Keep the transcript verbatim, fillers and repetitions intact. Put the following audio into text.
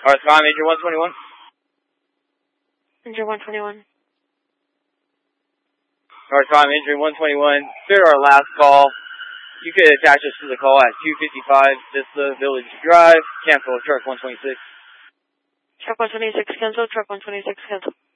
Alright, Sky, Major one twenty-one. Major one twenty-one. Alright, Sky, Major one twenty-one. Clear our last call. You could attach us to the call at two fifty-five Vista Village Drive. Cancel truck one twenty-six. Truck one twenty-six cancel, truck one twenty-six cancel.